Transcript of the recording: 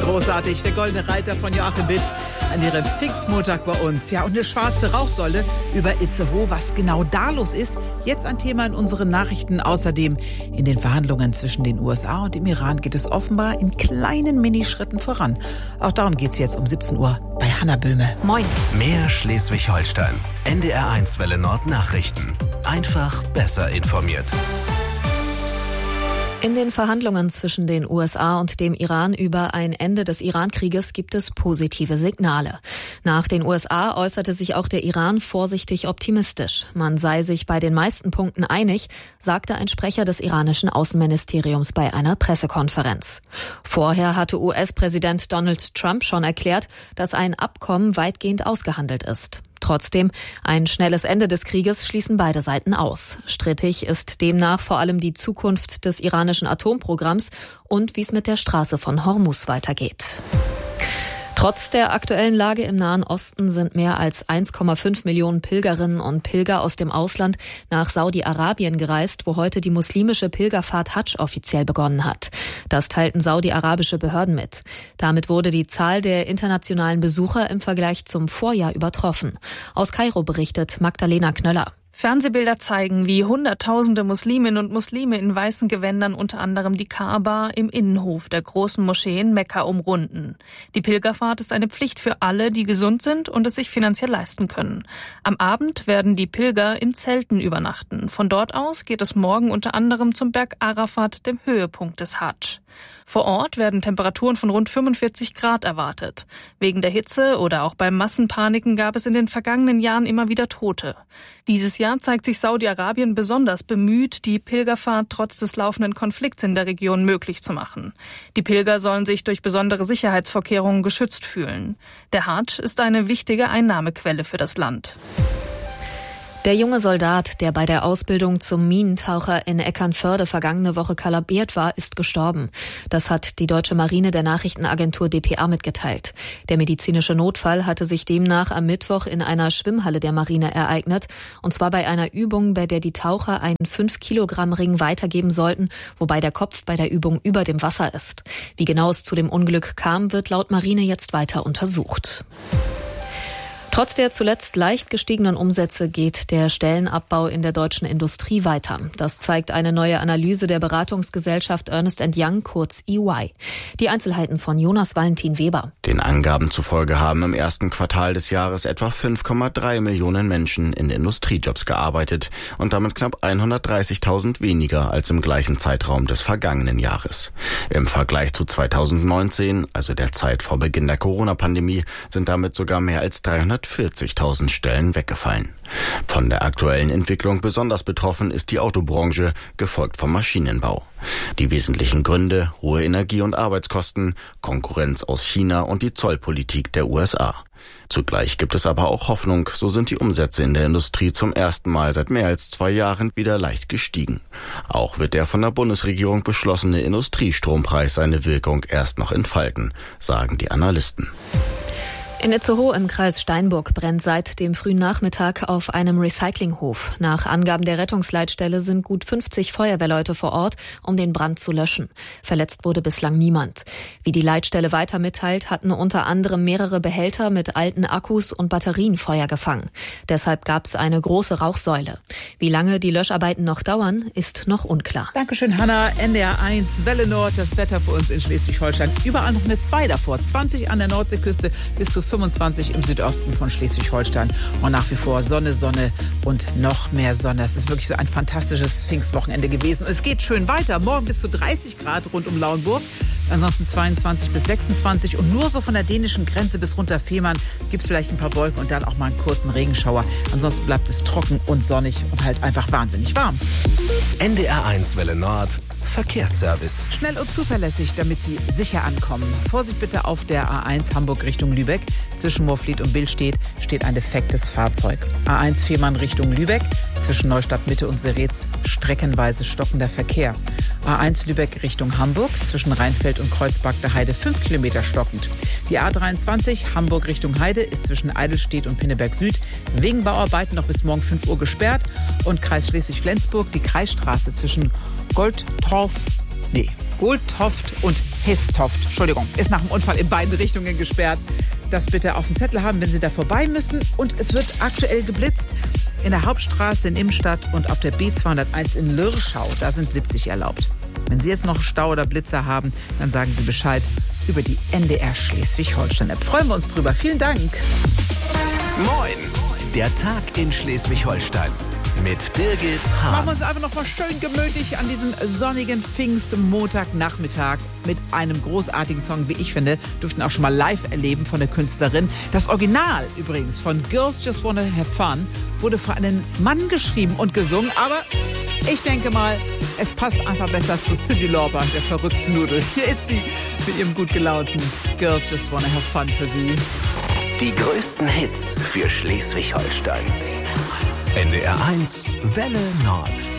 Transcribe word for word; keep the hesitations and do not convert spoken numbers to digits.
Großartig, der goldene Reiter von Joachim Witt an ihrem Pfingstmontag bei uns. Ja, und eine schwarze Rauchsäule über Itzehoe, was genau da los ist. Jetzt ein Thema in unseren Nachrichten. Außerdem in den Verhandlungen zwischen den U S A und dem Iran geht es offenbar in kleinen Minischritten voran. Auch darum geht es jetzt um siebzehn Uhr bei Hanna Böhme. Moin. Mehr Schleswig-Holstein. N D R eins Welle Nord Nachrichten. Einfach besser informiert. In den Verhandlungen zwischen den U S A und dem Iran über ein Ende des Iran-Krieges gibt es positive Signale. Nach den U S A äußerte sich auch der Iran vorsichtig optimistisch. Man sei sich bei den meisten Punkten einig, sagte ein Sprecher des iranischen Außenministeriums bei einer Pressekonferenz. Vorher hatte U S-Präsident Donald Trump schon erklärt, dass ein Abkommen weitgehend ausgehandelt ist. Trotzdem, ein schnelles Ende des Krieges schließen beide Seiten aus. Strittig ist demnach vor allem die Zukunft des iranischen Atomprogramms und wie es mit der Straße von Hormuz weitergeht. Trotz der aktuellen Lage im Nahen Osten sind mehr als eins Komma fünf Millionen Pilgerinnen und Pilger aus dem Ausland nach Saudi-Arabien gereist, wo heute die muslimische Pilgerfahrt Hadsch offiziell begonnen hat. Das teilten saudi-arabische Behörden mit. Damit wurde die Zahl der internationalen Besucher im Vergleich zum Vorjahr übertroffen. Aus Kairo berichtet Magdalena Knöller. Fernsehbilder zeigen, wie Hunderttausende Musliminnen und Muslime in weißen Gewändern unter anderem die Kaaba im Innenhof der großen Moschee in Mekka umrunden. Die Pilgerfahrt ist eine Pflicht für alle, die gesund sind und es sich finanziell leisten können. Am Abend werden die Pilger in Zelten übernachten. Von dort aus geht es morgen unter anderem zum Berg Arafat, dem Höhepunkt des Hadsch. Vor Ort werden Temperaturen von rund fünfundvierzig Grad erwartet. Wegen der Hitze oder auch bei Massenpaniken gab es in den vergangenen Jahren immer wieder Tote. Dieses Jahr zeigt sich Saudi-Arabien besonders bemüht, die Pilgerfahrt trotz des laufenden Konflikts in der Region möglich zu machen. Die Pilger sollen sich durch besondere Sicherheitsvorkehrungen geschützt fühlen. Der Hadsch ist eine wichtige Einnahmequelle für das Land. Der junge Soldat, der bei der Ausbildung zum Minentaucher in Eckernförde vergangene Woche kollabiert war, ist gestorben. Das hat die deutsche Marine der Nachrichtenagentur D P A mitgeteilt. Der medizinische Notfall hatte sich demnach am Mittwoch in einer Schwimmhalle der Marine ereignet. Und zwar bei einer Übung, bei der die Taucher einen fünf Kilogramm Ring weitergeben sollten, wobei der Kopf bei der Übung über dem Wasser ist. Wie genau es zu dem Unglück kam, wird laut Marine jetzt weiter untersucht. Trotz der zuletzt leicht gestiegenen Umsätze geht der Stellenabbau in der deutschen Industrie weiter. Das zeigt eine neue Analyse der Beratungsgesellschaft Ernst and Young, kurz E Y. Die Einzelheiten von Jonas Valentin Weber. Den Angaben zufolge haben im ersten Quartal des Jahres etwa fünf Komma drei Millionen Menschen in Industriejobs gearbeitet und damit knapp hundertdreißigtausend weniger als im gleichen Zeitraum des vergangenen Jahres. Im Vergleich zu zweitausendneunzehn, also der Zeit vor Beginn der Corona-Pandemie, sind damit sogar mehr als dreihundertvierzigtausend Stellen weggefallen. Von der aktuellen Entwicklung besonders betroffen ist die Autobranche, gefolgt vom Maschinenbau. Die wesentlichen Gründe: hohe Energie- und Arbeitskosten, Konkurrenz aus China und die Zollpolitik der U S A. Zugleich gibt es aber auch Hoffnung, so sind die Umsätze in der Industrie zum ersten Mal seit mehr als zwei Jahren wieder leicht gestiegen. Auch wird der von der Bundesregierung beschlossene Industriestrompreis seine Wirkung erst noch entfalten, sagen die Analysten. In Itzehoe im Kreis Steinburg brennt seit dem frühen Nachmittag auf einem Recyclinghof. Nach Angaben der Rettungsleitstelle sind gut fünfzig Feuerwehrleute vor Ort, um den Brand zu löschen. Verletzt wurde bislang niemand. Wie die Leitstelle weiter mitteilt, hatten unter anderem mehrere Behälter mit alten Akkus und Batterien Feuer gefangen. Deshalb gab es eine große Rauchsäule. Wie lange die Löscharbeiten noch dauern, ist noch unklar. Dankeschön, Hanna. N D R eins, Welle Nord, das Wetter für uns in Schleswig-Holstein. Überall noch eine zwei davor. zwanzig an der Nordseeküste bis zu fünfundzwanzig im Südosten von Schleswig-Holstein. Und nach wie vor Sonne, Sonne und noch mehr Sonne. Es ist wirklich so ein fantastisches Pfingstwochenende gewesen. Es geht schön weiter. Morgen bis zu dreißig Grad rund um Lauenburg. Ansonsten zweiundzwanzig bis sechsundzwanzig. Und nur so von der dänischen Grenze bis runter Fehmarn gibt es vielleicht ein paar Wolken und dann auch mal einen kurzen Regenschauer. Ansonsten bleibt es trocken und sonnig und halt einfach wahnsinnig warm. N D R eins Welle Nord Verkehrsservice. Schnell und zuverlässig, damit Sie sicher ankommen. Vorsicht bitte auf der A eins Hamburg Richtung Lübeck. Zwischen Moorfried und Billstedt steht ein defektes Fahrzeug. A eins Fehmarn Richtung Lübeck. Zwischen Neustadt Mitte und Seretz streckenweise stockender Verkehr. A eins Lübeck Richtung Hamburg. Zwischen Rheinfeld und Kreuzberg der Heide fünf Kilometer stockend. Die A dreiundzwanzig Hamburg Richtung Heide ist zwischen Eidelstedt und Pinneberg Süd wegen Bauarbeiten noch bis morgen fünf Uhr gesperrt. Und Kreis Schleswig-Flensburg, die Kreisstraße zwischen Goldtorf, nee, Goldtoft und Histoft, Entschuldigung, ist nach dem Unfall in beiden Richtungen gesperrt. Das bitte auf dem Zettel haben, wenn Sie da vorbei müssen. Und es wird aktuell geblitzt in der Hauptstraße in Innenstadt und auf der B zweihunderteins in Lürschau. Da sind siebzig erlaubt. Wenn Sie jetzt noch Stau oder Blitzer haben, dann sagen Sie Bescheid über die N D R Schleswig-Holstein-App. Freuen wir uns drüber. Vielen Dank. Moin, der Tag in Schleswig-Holstein mit Birgit Hahn. Machen wir uns einfach noch mal schön gemütlich an diesem sonnigen Pfingstmontagnachmittag mit einem großartigen Song, wie ich finde. Durften auch schon mal live erleben von der Künstlerin. Das Original übrigens von Girls Just Wanna Have Fun wurde für einen Mann geschrieben und gesungen, aber ich denke mal, es passt einfach besser zu Cyndi Lauper, der verrückten Nudel. Hier ist sie mit ihrem gut gelaunten Girls Just Wanna Have Fun für Sie. Die größten Hits für Schleswig-Holstein. N D R eins Welle Nord.